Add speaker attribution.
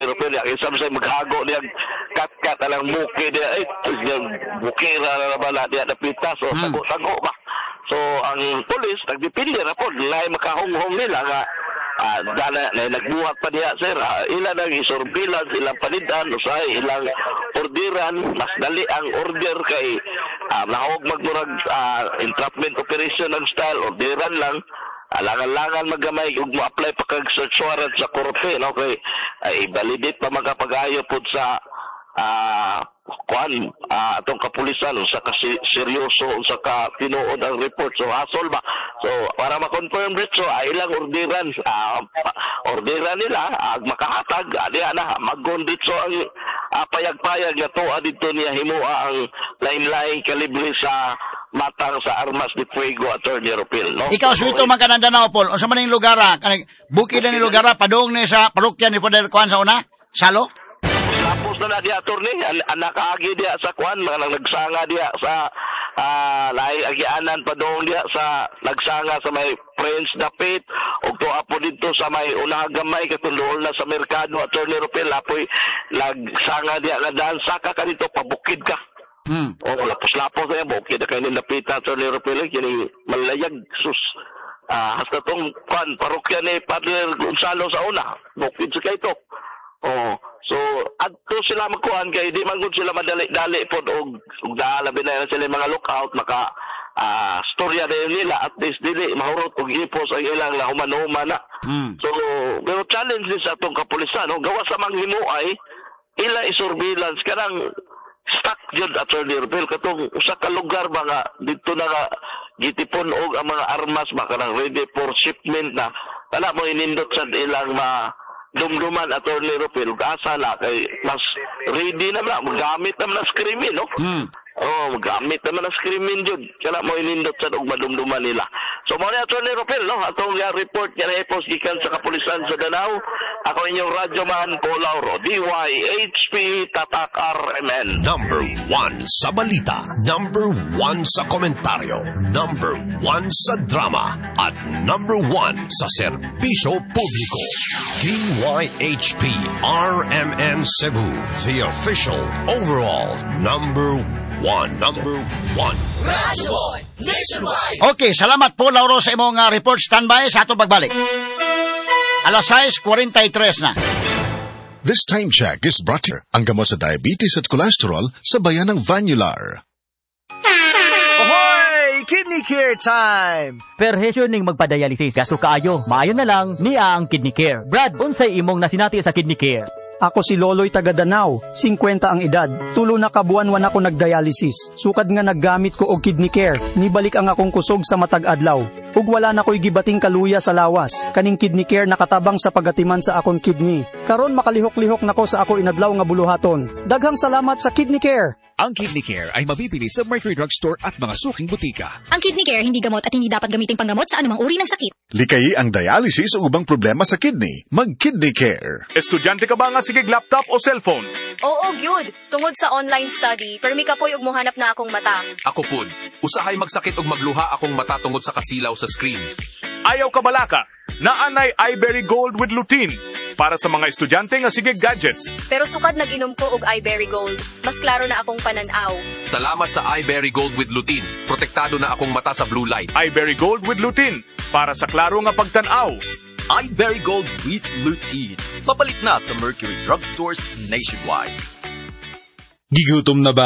Speaker 1: Europel. Isa sa maghago niya, kat-kat alang muki niya, bukira na naman na niya napita. So, tago-tago ba? So, ang polis, nagdipindi na po, nilay makahong-hong nila nga, dala na nagbuhat pa niya, sir. Ilan ang isurveillance, ilang panidan, usay, ilang orderan, mas dali ang order kay nahog magmurag entrapment operation ng style, orderan lang, alangan-langan magamay ug mo-apply pa kag search warrant sa korte, no? Kay i-validate pa magapag-ayo pod sa atong kapulisan sa seryoso sa ka tinuod ang report. So hasol ba, so para ma-confirm dito ilang orderan nila makahatag diya na maggon dito ang payag-payag nga tuwa dito niya himuha ang lain-lain kalibre sa matang sa armas ni Fuego Attorney Ropil, no?
Speaker 2: Ikaw suwito man kanandanaw Paul, unsa man ning lugar bukid na ni lugar padung ni sa parokya ni Padel Kwan sa una Salo.
Speaker 1: Tapos na diya attorney, anak kaagi diya sa kwan, mga nagsanga diya sa lahi agianan pa doon diya sa nagsanga sa may Prince Dapit, o to apo dito sa may unagamay katulol na sa merkado Attorney Ropel, apoy nagsanga diya nga daan saka ka dito, pabukid ka. O lapos-lapos na yan, bukid na kayo nilapita Attorney Ropel, kini malayag sus. Hasta tong kwan, parokya ni Padre Gonzalo sa una, bukid sa kayo to. So adto sila magkuhan kay di man gud sila madali-dali pod og labi na sila mga lookout maka storya nila at least dili mahurot og ipos ang ilang lahuman-human na. So pero challenge din sa atong kapulisan, no? Gawa sa manghimuay ila i-surveillance kanang stuck jud Attorney Ropel katong usa ka lugar ba nga dito na nga gitipon og ang mga armas ba kanang ready for shipment na wala mo inindot sa ilang dumduman Attorney Ropel, asa na kay mas ready naman, magamit naman ang screaming, no? Magamit naman ang screaming jud. Kaya mo inindot sa dumduman nila. So mo ni Attorney Ropel, no? Atong report niya na ipos gikan sa kapulisan sa Danao. Ako inyong radyoman Paul Lauro, DYHP Tatak RMN.
Speaker 3: Number 1 sa balita, number 1 sa komentaryo, number 1 sa drama, at number 1 sa serbisyo publiko. DYHP RMN Cebu, the official overall number 1.
Speaker 4: Rush Boy Nationwide.
Speaker 2: Okay, salamat po Lauro sa imong report. Standby sa atong pagbalik. Alas 6:43 na.
Speaker 5: This time check is brought to you ang gamot sa diabetes at cholesterol sa bayan ng Vanular.
Speaker 6: Ahoy! Kidney Care time!
Speaker 7: Perhesyo ning magpadialysis. Gasto kaayo. Maayo na lang niya ang Kidney Care. Brad, unsay imong nasinati sa Kidney Care?
Speaker 8: Ako si Loloy taga Danao, 50 ang edad. Tulo na kabuan-wan ako nagdialysis. Sukad nga naggamit ko og Kidney Care. Nibalik ang akong kusog sa matag adlaw. Ug wala na ko'y gibating kaluya sa lawas. Kaning Kidney Care nakatabang sa pagatiman sa akong kidney. Karon makalihok-lihok nako sa ako inadlaw nga buluhaton. Daghang salamat sa Kidney Care.
Speaker 9: Ang Kidney Care ay mabibili sa Mercury Drugstore at mga suking butika.
Speaker 10: Ang Kidney Care hindi gamot at hindi dapat gamiting panggamot sa anumang uri ng sakit.
Speaker 5: Likayi ang dialysis o ubang problema sa kidney. Mag-Kidney Care.
Speaker 9: Estudyante ka ba nga sigig laptop o cellphone?
Speaker 11: Oo, gyud. Tungod sa online study, permi ka po'y og mohanap na akong mata.
Speaker 12: Ako pud, usahay magsakit og magluha akong mata tungod sa kasilaw sa screen.
Speaker 9: Ayaw ka balaka. Naanay iBerry Gold with lutein para sa mga estudyante nga sigig gadgets.
Speaker 11: Pero sukad nag-inom ko og iBerry Gold. Mas klaro na akong pananaw.
Speaker 12: Salamat sa iBerry Gold with lutein. Protektado na akong mata sa blue light.
Speaker 9: iBerry Gold with lutein para sa klaro nga pagtan-aw.
Speaker 13: iBerry Gold with lutein. Papalit na sa Mercury Drugstores nationwide.
Speaker 14: Gigutom na ba